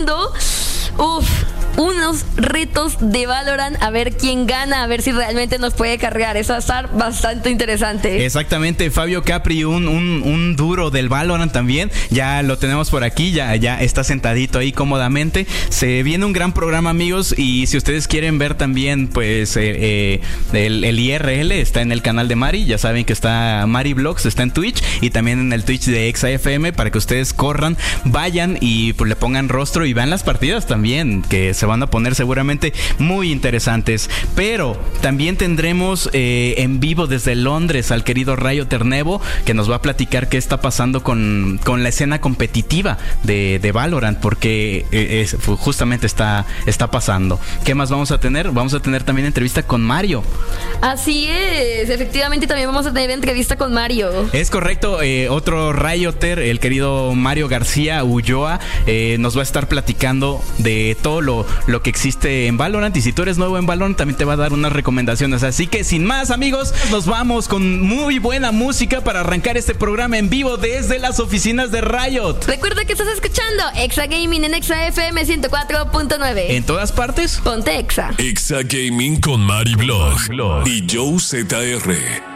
haciendo unos retos de Valorant, a ver quién gana, a ver si realmente nos puede cargar. Eso va a estar bastante interesante. Exactamente, Fabio Capri, un duro del Valorant también. Ya lo tenemos por aquí, ya está sentadito ahí cómodamente. Se viene un gran programa, amigos, y si ustedes quieren ver también, pues el IRL está en el canal de Mari. Ya saben que está Mari Vlogs, está en Twitch y también en el Twitch de ExaFM, para que ustedes corran, vayan y pues le pongan rostro y vean las partidas también, que se van a poner seguramente muy interesantes. Pero también tendremos en vivo desde Londres al querido Rayo Ternevo, que nos va a platicar qué está pasando con la escena competitiva de Valorant, porque justamente está pasando. ¿Qué más vamos a tener? Vamos a tener también entrevista con Mario. Así es, efectivamente también vamos a tener entrevista con Mario. Es correcto, otro Rayoter, el querido Mario García Ulloa, nos va a estar platicando de todo lo que existe en Valorant, y si tú eres nuevo en Valorant también te va a dar unas recomendaciones. Así que sin más, amigos, nos vamos con muy buena música para arrancar este programa en vivo desde las oficinas de Riot. Recuerda que estás escuchando Exa Gaming en Exa FM 104.9. En todas partes, ponte Exa. Exa Gaming con Mari Blog y Joe ZR.